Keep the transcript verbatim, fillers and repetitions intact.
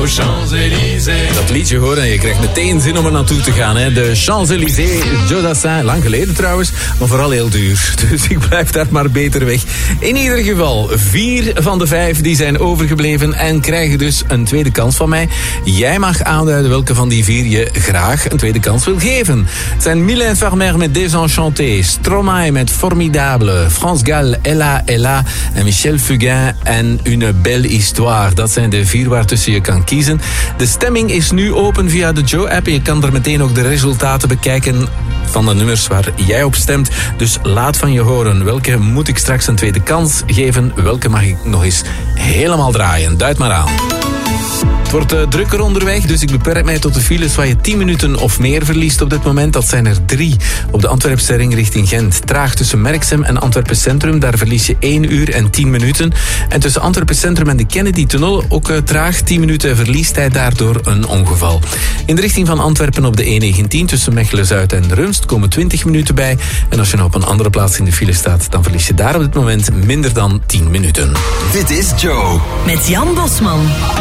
aux Champs-Élysées. Dat liedje horen en je krijgt meteen zin om er naartoe te gaan. Hè? De Champs-Élysées, Joe Dassin, lang geleden trouwens, maar vooral heel duur. Dus ik blijf daar maar beter weg. In ieder geval, vier van de vijf die zijn overgebleven en krijgen dus een tweede kans van mij. Jij mag aanduiden welke van die vier je graag een tweede kans wil geven. Het zijn Mylène Farmer met Désenchanté, Stromae met Formidable, France Gall, Ella Ella en Michel Fugain en Une Belle Histoire. Dat zijn de vier waartussen je kan kiezen. De stemming is nu open via de Joe-app en je kan er meteen ook de resultaten bekijken van de nummers waar jij op stemt. Dus laat van je horen. Welke moet ik straks een tweede kans geven? Welke mag ik nog eens helemaal draaien? Duid maar aan. Het wordt uh, drukker onderweg, dus ik beperk mij tot de files waar je tien minuten of meer verliest op dit moment. Dat zijn er drie. Op de Antwerpse ring richting Gent. Traag tussen Merksem en Antwerpen Centrum. Daar verlies je één uur en tien minuten. En tussen Antwerpen Centrum en de Kennedy-tunnel ook uh, traag. tien minuten verliest daardoor een ongeval. In de richting van Antwerpen op de E negentien tussen Mechelen-Zuid en Rumst komen twintig minuten bij. En als je nou op een andere plaats in de file staat, dan verlies je daar op dit moment minder dan tien minuten. Dit is Joe. Met Jan Bosman.